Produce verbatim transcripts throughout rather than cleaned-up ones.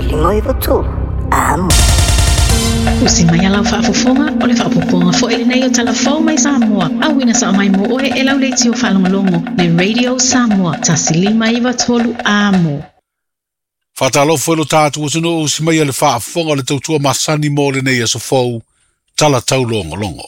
limoivo tu. Amo. Usi mai alau whaafofonga o le whaapoponga fo ele nei o talafau mai Samoa. Awina sa mai mo oe e lau leiti o whalongolongo le Radio Samoa. Tasi lima iwa tolu amo. Whatalofo ilo tātu usino usi mai le whaafofonga le tautua masani mo le nei aso fau tala tau longo longo.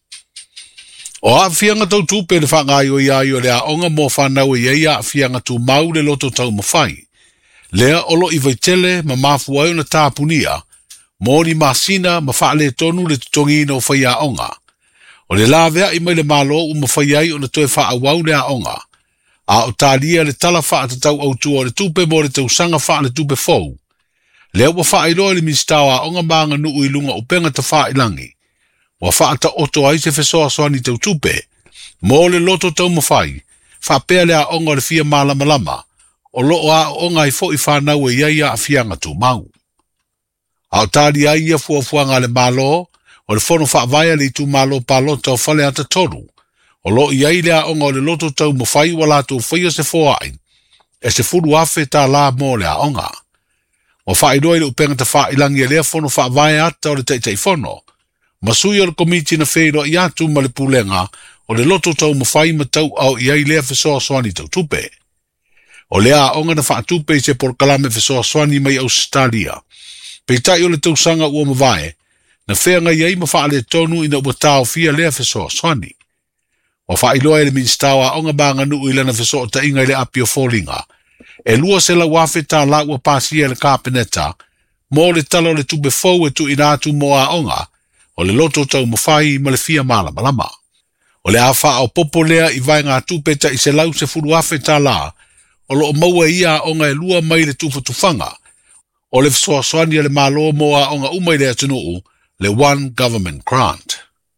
O a fianga tau tupe le whangai o ia o le a onga mo whanau e ia a fianga tu mau le loto tau mawhai. Lea olo i vaitele ma mafu ai na tāpunia. Mori masina ma whaale tonu le tutongina o whai a onga. O le lavea i mai le malo u ma whai ai o na toe wha awau le a onga. A o tālia le tala wha ata tau au tua le tupe mo le tau sanga wha le tupe fau. Lea ua wha iloa le ministau a onga maanga nuu i lunga upenga ta wha ilangi. Wa wha ata oto ai se fesoa soani tau tupe. Mo le loto tau mawhai. Wha pea le a onga le fia malama lama. O loo a onga i fo i whanau e iaia a fianga tu mau. Au tali ai ia fuafuanga le malo, o le fono whaavaya le tu malo palo tau whale ata toru. O lo i ai lea onga o le loto tau mawhai wala tu whaia se foai. E se furu afe ta la mo le a onga. O whaidoi le upenga ta wha ilangi e lea fono whaavaya ata o le teitei fono. Masui o le komiti na whairo i atu ma le pulenga o le loto tau mawhai ma tau au i ai lea fesoa soani tau tupe. O lea onga na whaatupe se por kalame fesoa soani mai Australia. Peitai o le tausanga ua mawae, na whenga iei ma whaale tonu ina ua tau fia lea fesoa soani. O whailoa e le ministawa onga banga nuu ilana fesoa ta inga le apio fōlinga. E lua se la wafe ta la ua pasia le kāpeneta, mo le talo le tupe fau e tu inatu mo a onga, o le loto tau mawhai ma le fia mala malama. O le awha au popo lea i vai ngā tupe ta i se lau se furu wafe ta la, o lo maua ia onga e lua mai le tufa tufanga, o le fesoa soani le malo mo a onga umai le atunuu, le One Government Grant.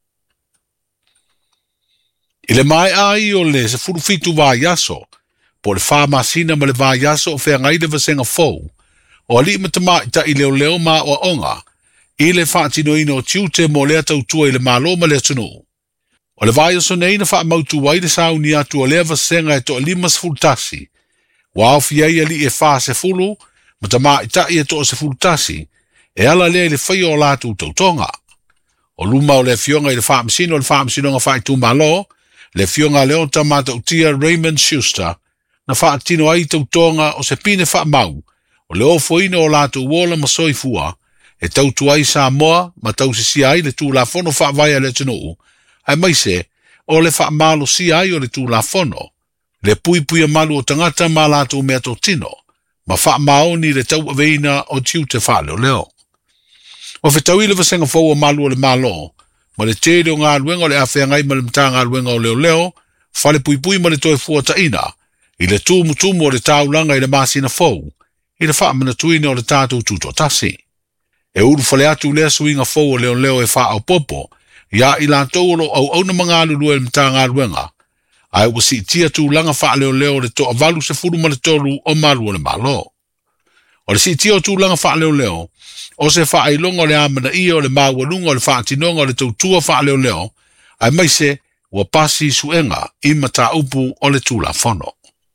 I le mai ai o le se furu fitu vā yaso, po le whāmasina ma le vā yaso o whea ngaide vasenga fau, o ali matama i ta i leo leo ma o onga, i le whaatino ino o tiute mo lea tautua i le malo ma le atunuu. O le vā yaso nei na wha mautu wai le sauni atu o lea vasenga e to limas fultasi, wa au fiai ali e wha se fulu, ma ta maa ita i e to se fultasi, e ala lea le whaia o lātu tautonga. O luma o le fionga i le whaamisino, o le whaamisino nga whai tu malo, le fionga leo ta mata utia Raymond Schuster, na whaatino ai tautonga o se pine wha mau, o le ofo ina o lātu uola ma soifua, e tautu ai sa moa, ma tau se si ai le tū la fono wha vaya le tinu, ai mai se, o le wha malo si ai o le tū la fono, le pui pui a malu o tangata ma lātu mea to tino, ma wha maoni le tau aveina o tiu te wha leo leo. O whetau ile vasenga fau o malu o le malo, ma le tere o ngā luenga o le awhea ngai ma le mta ngā luenga o leo leo, whale pui pui ma le toe fua ta ina, i le tūmu tūmu o le taulanga i le masina fau, i le wha mana tuina o le tātou tūto tasi. E uru whale atu lea suinga fau o leo leo e wha au popo, ia i lātou o au au na mga lulu e le mta ngā luenga, ai ua si tia tu langa wha leo leo le to avalu se furu ma le toru o malu o le malo. O le si tia tu langa wha leo leo, o se wha ailonga o le amana ia o le mawalunga o le wha atinonga o le tautua wha leo leo, ai mai se ua pasi suenga i mata upu o le tula fono.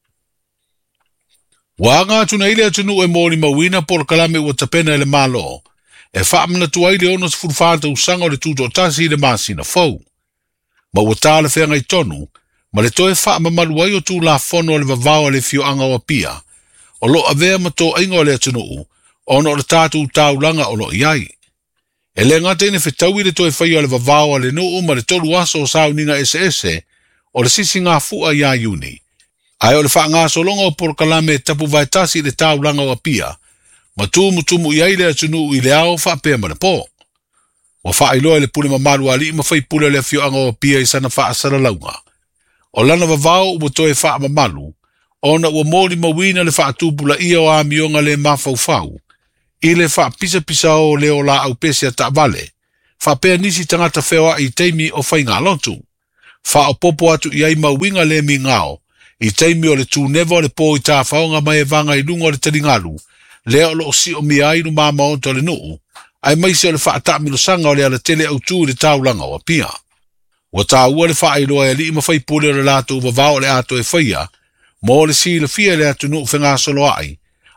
Wa ngā tuna ile atunu e mōri mawina por kalame ua tapena e le malo, e wha amana tua ile ono se furu whaata usanga o le tuto tasi i le masina fau. Ma ua tāle whenga i tonu, ma le toe wha mamalu ai o tū la fono le vavao le fio anga o pia, o lo avea ma tō ingo le atunuu, ono le tātou taulanga o lo iai. E le ngā teine whetau i le toe whaia le vavao le nuu ma le tolu aso o sauninga ese ese, o le sisi ngā fua ia iuni. Ai o le wha ngā solonga o porkalame tapu vai tasi le taulanga o pia, ma tūmu tumu iai le atunuu i le ao wha pēr ma le pō. Wa wha iloa le pule mamalu ali ma whai pule le fio anga o pia i sana wha asara launga. O lana vavao ua toe wha mamalu, ona ua mōri mawina le wha tūpula ia o amionga le mawhauwhau, i le wha pisa pisa o leo la au pesia ta vale, wha pēr nisi tangata whewa i teimi o whai ngā lontu, wha o popo atu i ai mawinga le mi ngao, i teimi o le tū nevo le pō i tā whaonga mai e vanga i lunga o le taringalu, leo lo o si o mi airu māma o to le nuu, ai mai se o le wha ta milosanga o le ala tele au tū le taulanga o pia. Wa tā ua le wha ailoa e li ima whai pule o le lātou vavao le ato e whaia, mo le si le fia le atu nuu whenga solo ai,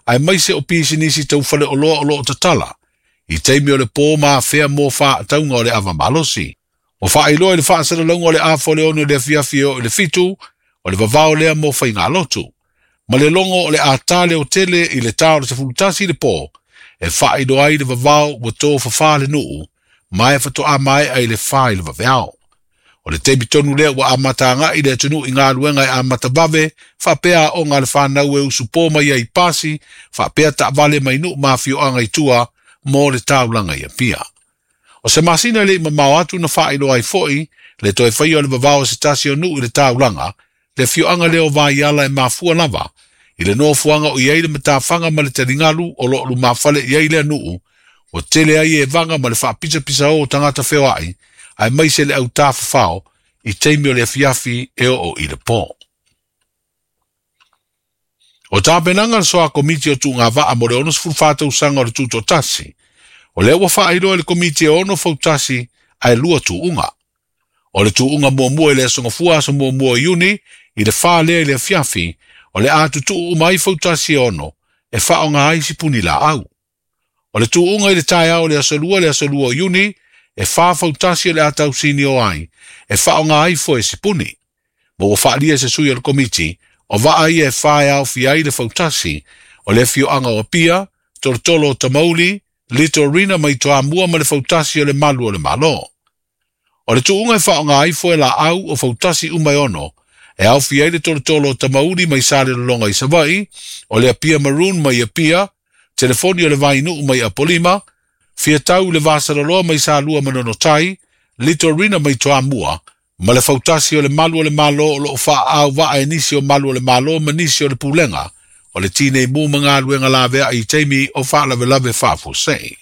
ai mai se o pisi nisi tau whale o loa o loa tatala. I teimi o le pō maa whea mō wha taunga o le awa malosi. O wha iloa i le wha sara launga o le awha le ono le fiafi o le fitu, o le vavao lea mō whai ngā lotu. Ma le longo o le atale o tele i le tau le tafulutasi le pō, e wha iloa i le vavao wa tō whawha le nuu, mai whato a mai ai le wha i le vaveao. O le teimi tonu lea wa amatanga i le tunu i ngā luenga i amata vave, wha pea o ngā le whanau e usu pō mai ai pasi, wha pea ta vale mai nuu mafio anga i tua, mō le taulanga i a pia. O se masina le mamau atu na wha ilo ai foi, le toi whai o le vavao se tasi o nuu i le taulanga, le fio anga leo vai ala e mafua lava, i le no fuanga o iei le matawhanga ma le taringalu o lo lu mawhale iei le nuu, o tele ai e vanga ma le wha pisa pisa o tangata wheo ai, ai mai se le au tāwhawhao, i teimi o le fiafi e o i le pō. O tāpenanga le soa komiti o tū ngā vaa mo le onos fulfata usanga o le tūto tasi, o le ua wha ailoa le komiti o ono fautasi ai lua tū unga. O le tū unga mua mua i le songa fua sa mua mua i uni, i le wha lea i le fiafi, o le atu tū umai fautasi ono, e wha o ngā aisi puni la au. O le tū unga i le tai au le asalua le asalua i uni, e wha fautasi le atau sini o ai, e wha o ngā aifo e si puni. Mo o wha lia se sui o le komiti, o waa ia e whae au fiai le fautasi, o le fio anga o pia, tortolo o tamauli, lito rina mai toa mua ma le fautasi o le malu o le malo. O le tuunga e whao ngā aifo e la au o fautasi umai ono, e au fiai le tortolo o tamauli mai sale longa i savai, o le apia maroon mai a pia, telefoni o le vainu mai a polima, fia tau le vasaraloa mai sa lua manono tai, lito rina mai toa mua, ma le fautasi o le malu o le malo o lo wha au waa e nisi o malu o le malo ma nisi o le pulenga o le tine mu mga luenga lawea i teimi o wha lawe lawe whafu sei.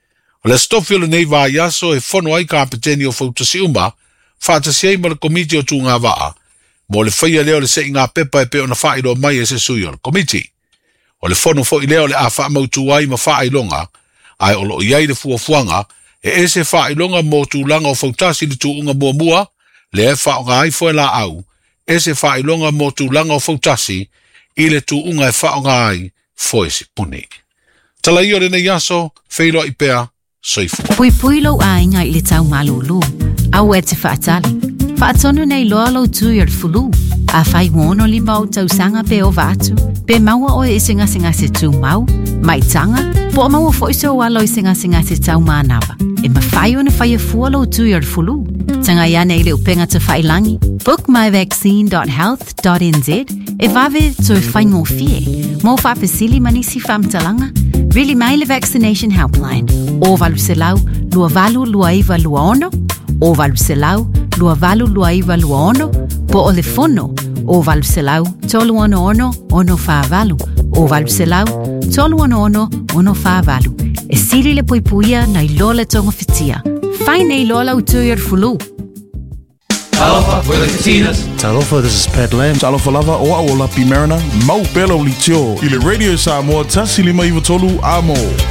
O le stofi o le nei waa yaso e whono ai kapiteni o fautasi uma whaatasi ei ma le komiti o tū ngā waa mo le whaia leo le sei ngā pepa e pe o na whairo mai e se sui o le komiti. O le whono fo i leo le a wha mautu ai ma whailonga ai o lo iai le fuafuanga e e se whailonga mo tūlanga o fautasi le tūunga mua mua le e wha o ngā aifo e la au, e se wha i longa mo tu langa o fautasi, i le tu unga e wha o ngā ai, fo e si puni. Tala i o rene yaso, whailo i pea, soifu. Pui pui lau a inga i le tau malulu, au e te whaatali. Whaatonu nei loa lau tu i ar fulu, a whai wono li mau tau sanga pe o vatu, pe maua o e singa singa se tu mau, mai tanga, po o maua fo iso walo i singa singa se tau maanawa, e ma whai o na whai a fua lau tu i ar fulu. Tanga ia nei le upenga te whailangi. book my vaccine dot health dot n z e vave to e whaingo fie. Mo whapesili manisi whamtalanga. Really mai le vaccination helpline. O valu se lau, lua valu lua iwa lua ono. O valu se lau, lua valu lua iwa lua ono. Po o le fono. O valu se lau, tolu ono ono, ono wha valu. O valu se lau, tolu ono ono, ono wha valu. E siri le poipuia na i lola tonga fitia. Fai nei lola utui ar fulu. Talofa, we're the Katinas. Talofa, this is Pat Lamb. Talofa lava, oa o la Pimerana, mau pelo li tio. I le Radio Samoa, tasi lima iwa tolu amo.